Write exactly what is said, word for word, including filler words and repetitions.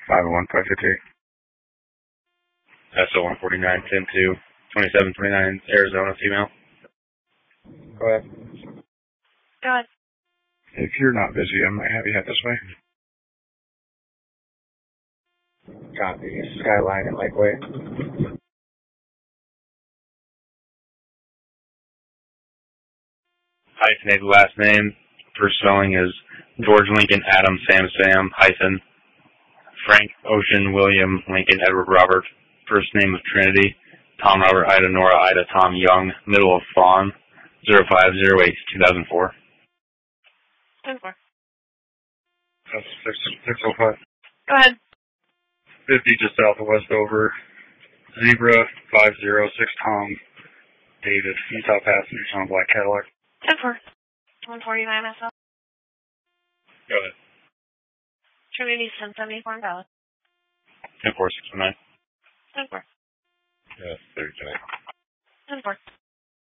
five oh one five fifty-eight. S O one forty-nine, ten two, twenty-seven twenty-nine, Arizona, female. Go ahead. Go ahead. If you're not busy, I might have you head this way. Copy. Skyline and Lakeway. Hyphenated last name. First spelling is George Lincoln Adam Sam Sam hyphen Frank Ocean William Lincoln Edward Robert. First name of Trinity. Tom Robert Ida Nora Ida Tom Young. Middle of Fawn. zero five zero eight two thousand four. ten four. That's six oh five. Go ahead. fifty just south of Westover. Zebra five zero six Tom David. Utah passengers on a black Cadillac. ten four. one forty-nine S L. Go ahead. Trinity ten seventy-four valid. ten four six one nine. ten four. Yeah, thirty tonight. ten four.